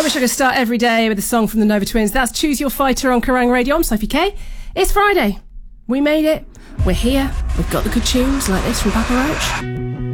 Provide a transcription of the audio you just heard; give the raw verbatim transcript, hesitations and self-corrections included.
I wish I could start every day with a song from the Nova Twins. That's Choose Your Fighter on Kerrang Radio. I'm Sophie Kay. It's Friday. We made it. We're here. We've got the good tunes like this from Papa Roach.